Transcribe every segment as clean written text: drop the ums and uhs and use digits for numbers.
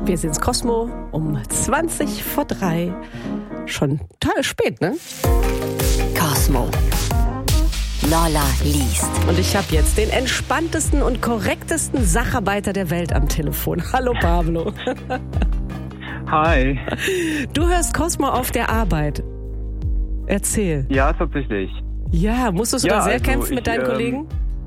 Wir sind's Cosmo um 2:20 Schon total spät, ne? Cosmo. Lolla liest. Und ich habe jetzt den entspanntesten und korrektesten Sacharbeiter der Welt am Telefon. Hallo Pablo. Hi. Du hörst Cosmo auf der Arbeit. Erzähl. Ja, tatsächlich. Ja, musstest du da sehr kämpfen mit deinen Kollegen?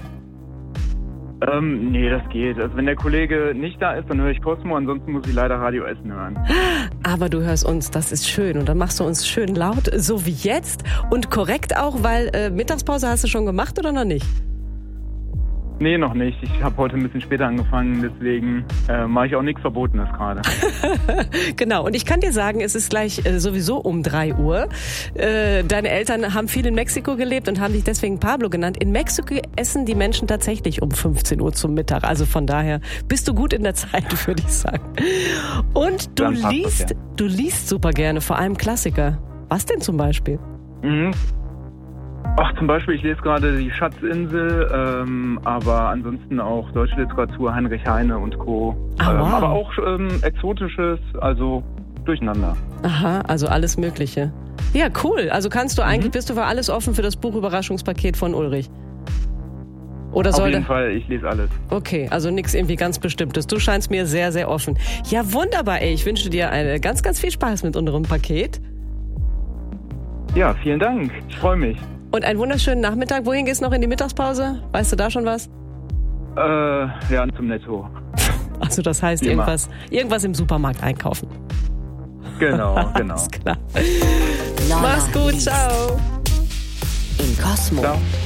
Nee, das geht. Also wenn der Kollege nicht da ist, dann höre ich Cosmo, ansonsten muss ich leider Radio Essen hören. Aber du hörst uns, das ist schön. Und dann machst du uns schön laut, so wie jetzt. Und korrekt auch, weil Mittagspause hast du schon gemacht oder noch nicht? Nee, noch nicht. Ich habe heute ein bisschen später angefangen, deswegen mache ich auch nichts Verbotenes gerade. Genau, und ich kann dir sagen, es ist gleich sowieso um 3 Uhr. Deine Eltern haben viel in Mexiko gelebt und haben dich deswegen Pablo genannt. In Mexiko essen die Menschen tatsächlich um 15 Uhr zum Mittag. Also von daher bist du gut in der Zeit, würde ich sagen. Und du liest super gerne, vor allem Klassiker. Was denn zum Beispiel? Ach, zum Beispiel, ich lese gerade die Schatzinsel, aber ansonsten auch deutsche Literatur, Heinrich Heine und Co. Wow. Aber auch Exotisches, also durcheinander. Aha, also alles Mögliche. Ja, cool. Also kannst du eigentlich, bist du für alles offen für das Buch Überraschungspaket von Ulrich? Oder Auf jeden Fall, ich lese alles. Okay, also nichts irgendwie ganz Bestimmtes. Du scheinst mir sehr, sehr offen. Ja, wunderbar, ey. Ich wünsche dir ganz, ganz viel Spaß mit unserem Paket. Ja, vielen Dank. Ich freue mich. Und einen wunderschönen Nachmittag. Wohin gehst du noch in die Mittagspause? Weißt du da schon was? Ja, zum Netto. Also das heißt irgendwas im Supermarkt einkaufen. Genau. Alles klar. Lolla Mach's gut, liest. ciao. In Cosmo. Ciao.